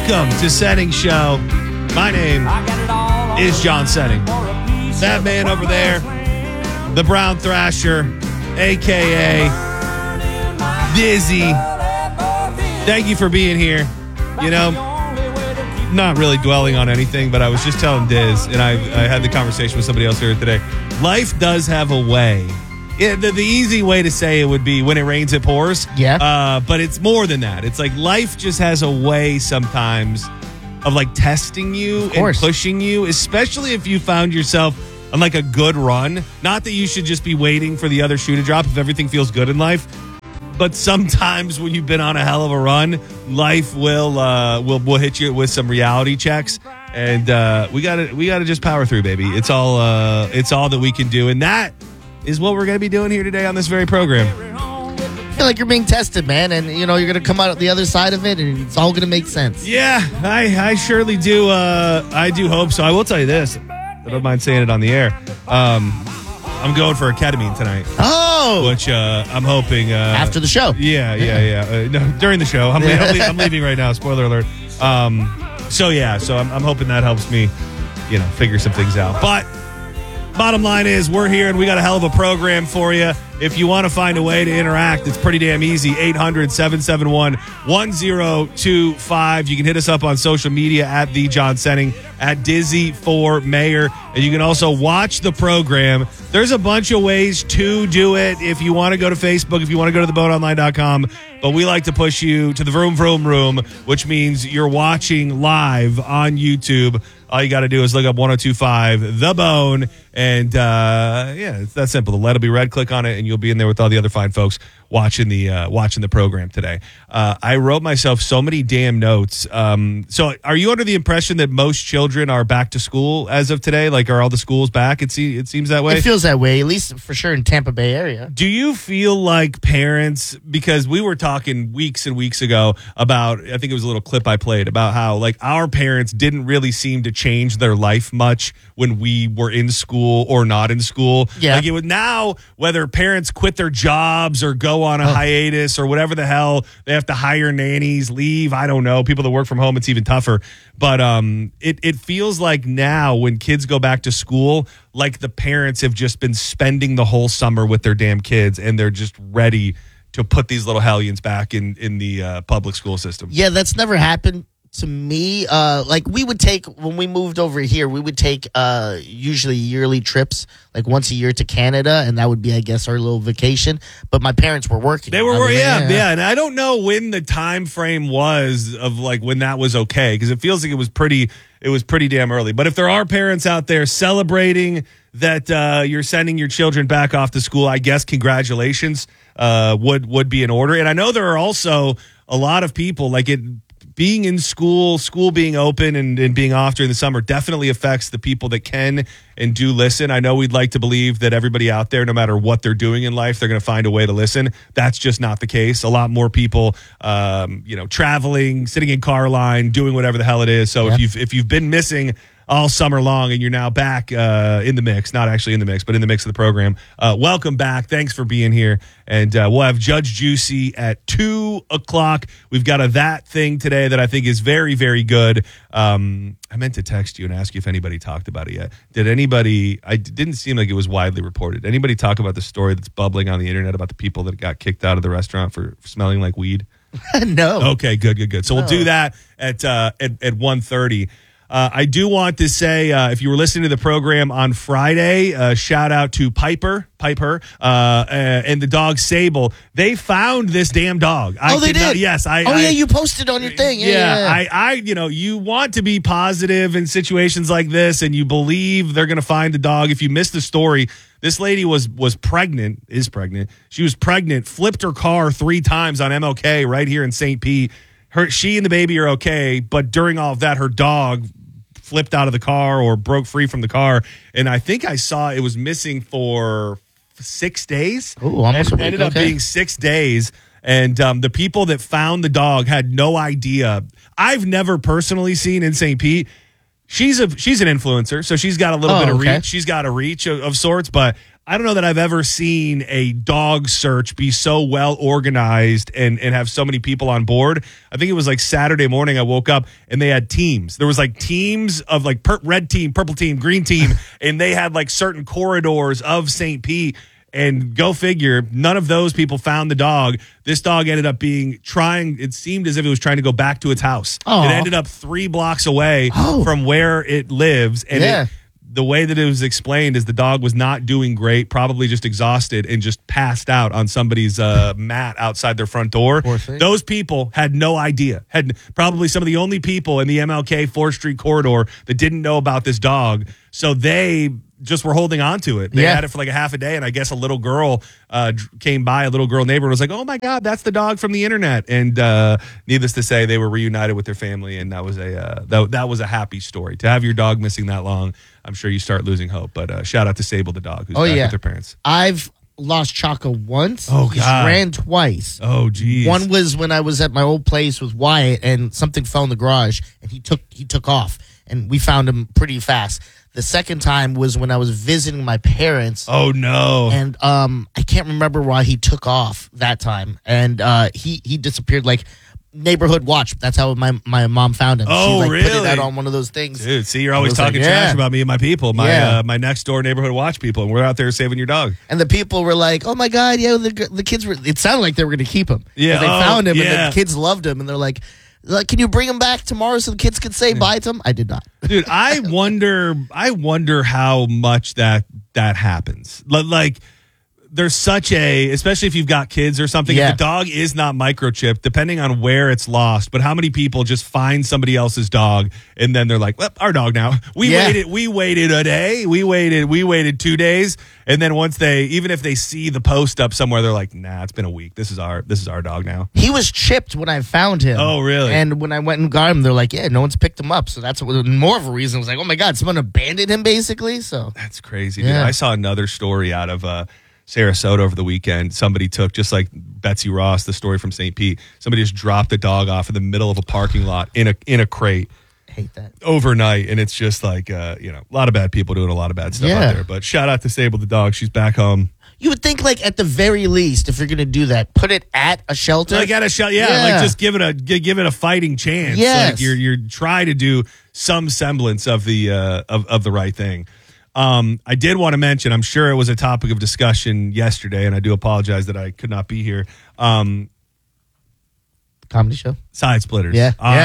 Welcome to Setting Show. My name is John Setting. That man over there, the Brown Thrasher, a.k.a. Dizzy. Thank you for being here. You know, not really dwelling on anything, but I was just telling Diz, and I had the conversation with somebody else here today. Life does have a way. The easy way to say it would be when it rains, it pours. Yeah. But it's more than that. It's like life just has a way sometimes of like testing you and pushing you, especially if you found yourself on like a good run. Not that you should just be waiting for the other shoe to drop if everything feels good in life. But sometimes when you've been on a hell of a run, life will hit you with some reality checks. And we gotta just power through, baby. It's all that we can do. And that is what we're going to be doing here today on this very program. I feel like you're being tested, man, and you're going to come out the other side of it, and it's all going to make sense. Yeah, I surely do. I do hope so. I will tell you this. I don't mind saying it on the air. I'm going for a ketamine tonight. Oh, which I'm hoping after the show. Yeah. No, during the show. I'm leaving right now. Spoiler alert. So I'm hoping that helps me, figure some things out. But bottom line is we're here and we got a hell of a program for you. If you want to find a way to interact, it's pretty damn easy. 800-771-1025. You can hit us up on social media at The John Setting, at Dizzy for Mayor. And you can also watch the program. There's a bunch of ways to do it. If you want to go to Facebook, if you want to go to theboneonline.com. But we like to push you to the Vroom Vroom Room, which means you're watching live on YouTube. All you got to do is look up 1025 The Bone. And it's that simple. The letter will be red. Click on it, and you'll be in there with all the other fine folks watching the program today. I wrote myself so many damn notes. So are you under the impression that most children are back to school as of today? Like, are all the schools back? It seems that way. It feels that way, at least for sure in Tampa Bay area. Do you feel like parents, because we were talking weeks and weeks ago about, I think it was a little clip I played about how like our parents didn't really seem to change their life much when we were in school or not in school. Yeah. Like it was now, whether parents quit their jobs or go on a hiatus or whatever the hell, they have to hire nannies, leave. I don't know. People that work from home, it's even tougher. But it feels like now when kids go back to school, like the parents have just been spending the whole summer with their damn kids and they're just ready to put these little hellions back in the public school system. Yeah, that's never happened to me. Like we would take, when we moved over here, we would take usually yearly trips, like once a year to Canada, and that would be, I guess, our little vacation. But my parents were working. They were, yeah. And I don't know when the time frame was of like when that was okay, because it feels like it was pretty damn early. But if there are parents out there celebrating that you're sending your children back off to school, I guess congratulations would be in order. And I know there are also a lot of people like it. Being in school being open and being off during the summer definitely affects the people that can and do listen. I know we'd like to believe that everybody out there, no matter what they're doing in life, they're going to find a way to listen. That's just not the case. A lot more people, traveling, sitting in car line, doing whatever the hell it is. So if you've been missing all summer long and you're now back in the mix, not actually in the mix, but in the mix of the program, welcome back. Thanks for being here. And we'll have Judge Juicy at 2 o'clock. We've got a That Thing today that I think is very, very good. I meant to text you and ask you if anybody talked about it yet. Did anybody? I didn't seem like it was widely reported. Anybody talk about the story that's bubbling on the internet about the people that got kicked out of the restaurant for smelling like weed? No. Okay, good. So we'll do that at 1:30. I do want to say, if you were listening to the program on Friday, shout out to Piper, and the dog Sable. They found this damn dog. They did? Yes. You posted on your thing. Yeah. You want to be positive in situations like this, and you believe they're going to find the dog. If you missed the story, this lady was pregnant. She was pregnant, flipped her car 3 times on MLK right here in St. Pete. She and the baby are okay, but during all of that, her dog flipped out of the car or broke free from the car. And I think I saw it was missing for 6 days. Oh, almost a week. Ended up being 6 days. And the people that found the dog had no idea. I've never personally seen in St. Pete. She's an influencer, so she's got a little bit of reach. She's got a reach of sorts, but I don't know that I've ever seen a dog search be so well organized and have so many people on board. I think it was like Saturday morning I woke up and they had teams. There was like teams of like red team, purple team, green team, and they had like certain corridors of St. Pete. And go figure, none of those people found the dog. This dog ended up it seemed as if it was trying to go back to its house. Aww. It ended up 3 blocks away from where it lives. And the way that it was explained is the dog was not doing great, probably just exhausted and just passed out on somebody's mat outside their front door. Those people had no idea. Had probably some of the only people in the MLK 4th Street corridor that didn't know about this dog. So they just were holding on to it. They had it for like a half a day, and I guess a little girl came by, a little girl neighbor, and was like, "Oh my God, that's the dog from the internet." And needless to say, they were reunited with their family, and that was a happy story. To have your dog missing that long, I'm sure you start losing hope. But shout out to Sable the dog, who's back with their parents. I've lost Chaka once. Oh, He's God. ran twice. Oh, geez. One was when I was at my old place with Wyatt, and something fell in the garage, and he took off, and we found him pretty fast. The second time was when I was visiting my parents. Oh, no. And I can't remember why he took off that time. And he disappeared like neighborhood watch. That's how my mom found him. Oh, she, really? put it out on one of those things. Dude, see, you're always was like, talking trash about me and my people, my next door neighborhood watch people, and we're out there saving your dog. And the people were like, "Oh my God, yeah!" The kids were. It sounded like they were going to keep him. Yeah, they found him, and the kids loved him, and they're like, "Can you bring him back tomorrow so the kids could say bye to him?" I did not. Dude, I wonder how much that happens. Like, there's such especially if you've got kids or something, if the dog is not microchipped, depending on where it's lost, but how many people just find somebody else's dog and then they're like, well, our dog now. We waited a day. We waited 2 days. And then once even if they see the post up somewhere, they're like, nah, it's been a week. This is our dog now. He was chipped when I found him. Oh, really? And when I went and got him, they're like, yeah, no one's picked him up. So that's more of a reason. I was like, oh my God, someone abandoned him basically. So that's crazy. Dude. I saw another story out of Sarasota over the weekend. Somebody took, just like Betsy Ross, the story from St. Pete, somebody just dropped the dog off in the middle of a parking lot in a crate. Hate that. Overnight, and it's just like a lot of bad people doing a lot of bad stuff out there. But shout out to Sable the dog. She's back home. You would think, like, at the very least, if you're going to do that, put it at a shelter. Like at a shelter, like just give it a fighting chance. Yes. Like you're try to do some semblance of the of the right thing. I did want to mention, I'm sure it was a topic of discussion yesterday, and I do apologize that I could not be here. Comedy show? Side Splitters.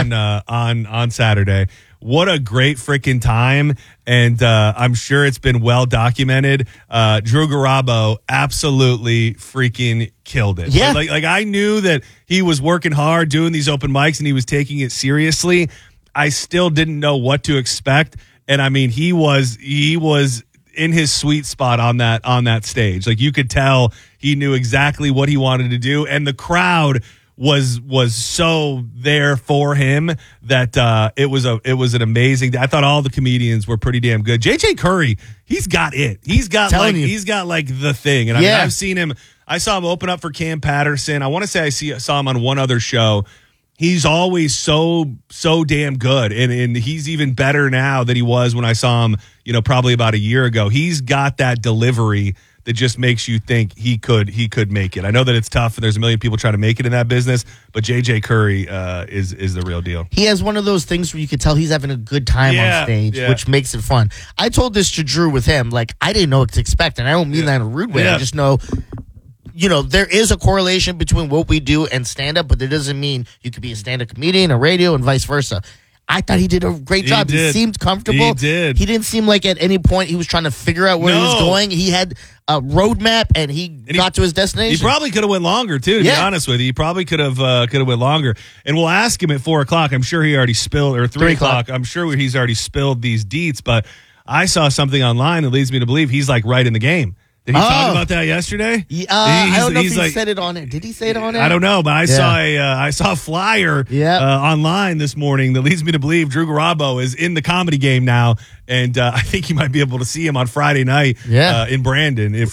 On Saturday. What a great freaking time. And I'm sure it's been well documented. Drew Garabo absolutely freaking killed it. Yeah. Like I knew that he was working hard doing these open mics and he was taking it seriously. I still didn't know what to expect. And I mean, he was in his sweet spot on that stage. Like you could tell he knew exactly what he wanted to do. And the crowd was so there for him that it was an amazing. I thought all the comedians were pretty damn good. JJ Curry, he's got it. He's got the thing. And I mean, I've seen him. I saw him open up for Cam Patterson. I want to say I saw him on one other show. He's always so damn good, and he's even better now than he was when I saw him, probably about a year ago. He's got that delivery that just makes you think he could make it. I know that it's tough, and there's a million people trying to make it in that business, but JJ Curry is the real deal. He has one of those things where you could tell he's having a good time on stage, which makes it fun. I told this to Drew with him, like, I didn't know what to expect, and I don't mean that in a rude way. I just know, there is a correlation between what we do and stand-up, but that doesn't mean you could be a stand-up comedian, a radio, and vice versa. I thought he did a great job. He seemed comfortable. He did. He didn't seem like at any point he was trying to figure out where he was going. He had a roadmap, and he got to his destination. He probably could have went longer, too, to be honest with you. He probably could have went longer. And we'll ask him at 4 o'clock. I'm sure he already spilled, or 3 o'clock. I'm sure he's already spilled these deets, but I saw something online that leads me to believe he's, like, right in the game. Did he talk about that yesterday? I don't know if he said it on it. Did he say it on it? I don't know, but I saw a flyer online this morning that leads me to believe Drew Garabo is in the comedy game now, and I think you might be able to see him on Friday night in Brandon if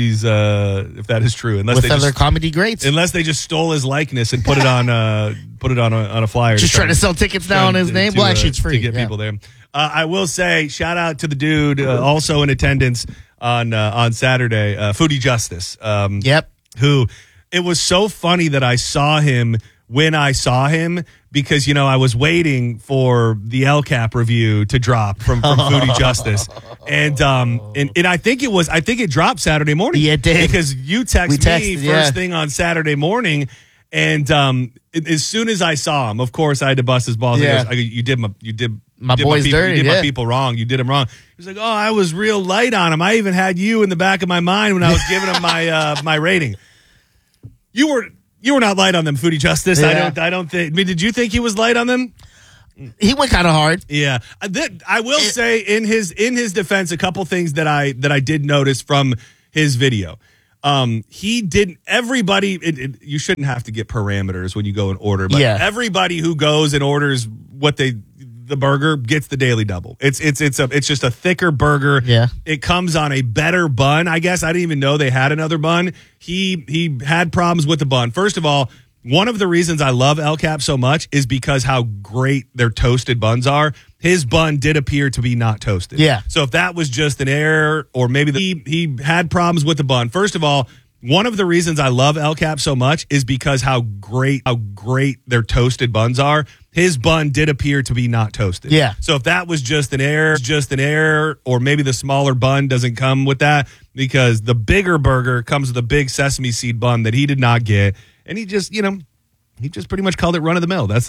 that is true. Unless with other comedy greats, unless they just stole his likeness and put it on a flyer. Just trying to sell tickets now on his name. Well, actually, it's free to get people there. I will say, shout out to the dude also in attendance. on Saturday, Foodie Justice. Yep. Who it was so funny that I saw him when I saw him because, you know, I was waiting for the LCAP review to drop from Foodie Justice. And I think it dropped Saturday morning. Yeah, it did. Because you texted me first thing on Saturday morning. And as soon as I saw him, of course, I had to bust his balls. Yeah. You did My boys dirty. You did my people wrong. You did him wrong. He was like, "Oh, I was real light on him. I even had you in the back of my mind when I was giving him my rating." You were not light on them, Foodie Justice. Yeah. I don't think. I mean, did you think he was light on them? He went kind of hard. Yeah, I will say in his defense, a couple things that I did notice from his video. He didn't. Everybody, you shouldn't have to get parameters when you go and order, but everybody who goes and orders the burger gets the daily double. It's just a thicker burger. Yeah. It comes on a better bun. I guess I didn't even know they had another bun. He had problems with the bun. First of all, one of the reasons I love El Cap so much is because how great their toasted buns are. His bun did appear to be not toasted. Yeah. So if that was just an error or maybe he had problems with the bun. First of all, one of the reasons I love El Cap so much is because how great their toasted buns are. His bun did appear to be not toasted. Yeah. So if that was just an error, or maybe the smaller bun doesn't come with that, because the bigger burger comes with a big sesame seed bun that he did not get, and he just pretty much called it run of the mill. That's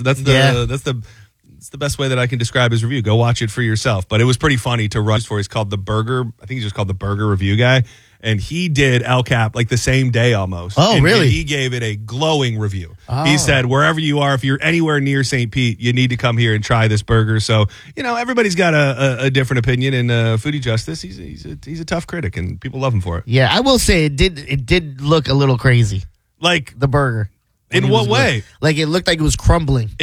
the best way that I can describe his review. Go watch it for yourself. But it was pretty funny to run for. He's called the Burger. I think he's just called the Burger Review Guy. And he did El Cap like the same day almost. Oh, really? And he gave it a glowing review. Oh. He said, wherever you are, if you're anywhere near St. Pete, you need to come here and try this burger. So, you know, everybody's got a different opinion. And Foodie Justice, he's a tough critic, and people love him for it. Yeah, I will say it did look a little crazy. Like the burger. In what way? Like it looked like it was crumbling.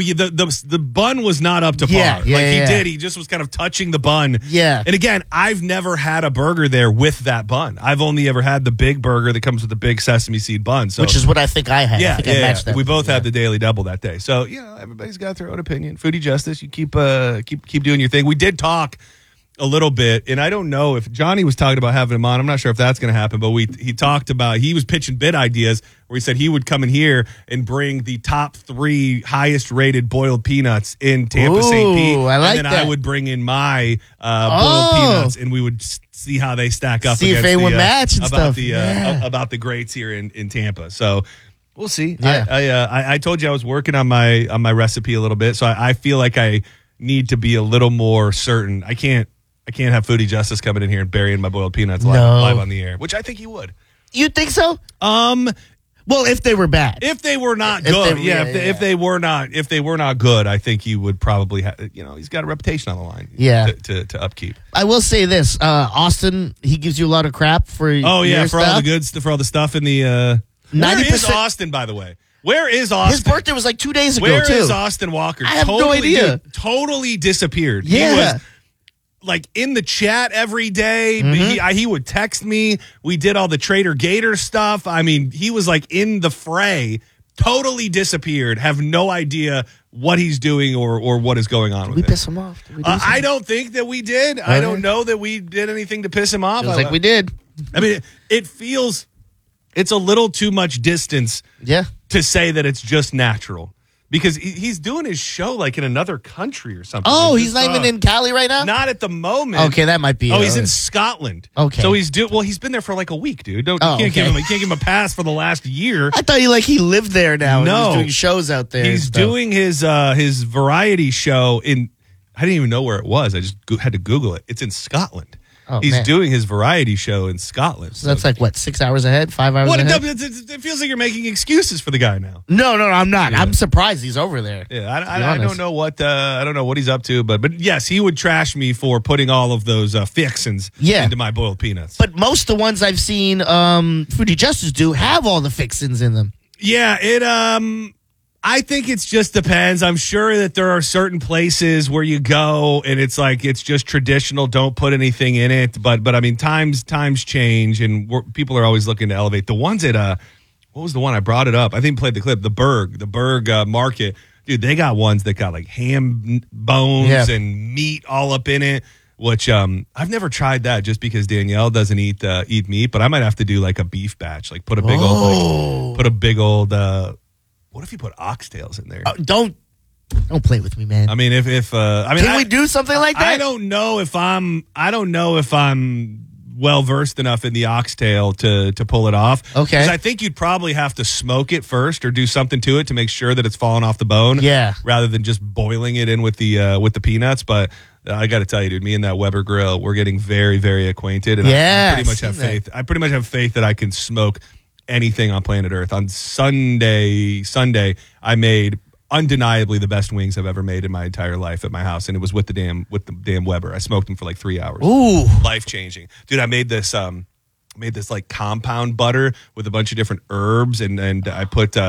The bun was not up to par. Yeah, He just was kind of touching the bun. Yeah. And again, I've never had a burger there with that bun. I've only ever had the big burger that comes with the big sesame seed bun. So, which is what I think I had. Yeah, I think I matched that. We both had the daily double that day. So, you know, everybody's got their own opinion. Foodie Justice, you keep doing your thing. We did talk a little bit, and I don't know if Johnny was talking about having him on. I'm not sure if that's going to happen, but he talked about, he was pitching bid ideas where he said he would come in here and bring the top 3 highest rated boiled peanuts in Tampa St. Pete. I like and then that. I would bring in my boiled peanuts, and we would see how they stack up. See if they would match and stuff. About the greats here in Tampa. So we'll see. Yeah. I told you I was working on my recipe a little bit, so I feel like I need to be a little more certain. I can't have Foodie Justice coming in here and burying my boiled peanuts live on the air, which I think he would. You think so? Well, if they were bad, if they were not good, if they were not good, I think he would probably have. You know, he's got a reputation on the line. Yeah. to upkeep. I will say this: Austin, he gives you a lot of crap for. Oh yeah, your for stuff. all the good stuff, for all the stuff in the. 90%. Where is Austin, by the way? Where is Austin? His birthday was like 2 days ago. Where too. is Austin Walker? I have no idea. Totally disappeared. Yeah. He was like in the chat every day. He would text me. We did all the Trader Gator stuff. I mean, he was like in the fray. Totally disappeared. Have no idea what he's doing or what is going on with it. We piss him off. I don't think that we did. I don't know that we did anything to piss him off. Feels like we did. I mean, it feels it's a little too much distance. Yeah. To say that it's just natural. Because he's doing his show like in another country or something. Oh, he's not even in Cali right now? Not at the moment. Okay, that might be. Oh, he's in Scotland. Okay. So he's been there for like a week, dude. You can't give him a pass for the last year. I thought he lived there now. No. And he's doing shows out there. He's doing his variety show in, I didn't even know where it was. I just had to Google it. It's in Scotland. Oh, he's man. doing his variety show in Scotland. So that's like, what, 6 hours ahead? 5 hours ahead? It feels like you're making excuses for the guy now. No, I'm not. Yeah. I'm surprised he's over there. Yeah, I don't know what he's up to, but yes, he would trash me for putting all of those fixins into my boiled peanuts. But most of the ones I've seen Foodie Justice do have all the fixins in them. Yeah, I think it just depends. I'm sure that there are certain places where you go and it's like it's just traditional. Don't put anything in it. But I mean, times change and people are always looking to elevate. The ones at what was the one I brought it up? I think played the clip. The Berg Market, dude. They got ones that got like ham bones and meat all up in it. which I've never tried that just because Danielle doesn't eat meat, but I might have to do like a beef batch, like put a big old what if you put oxtails in there? Don't play with me, man. I mean, can we do something like that? I don't know if I'm well versed enough in the oxtail to pull it off. Okay. Because I think you'd probably have to smoke it first or do something to it to make sure that it's falling off the bone. Yeah. Rather than just boiling it in with the peanuts. But I got to tell you, dude, me and that Weber grill, we're getting very, very acquainted. And I pretty much have faith. I pretty much have faith that I can smoke anything on planet Earth. On Sunday, I made undeniably the best wings I've ever made in my entire life at my house, and it was with the damn Weber. I smoked them for like 3 hours. Ooh, life changing, dude! I made this like compound butter with a bunch of different herbs, and I put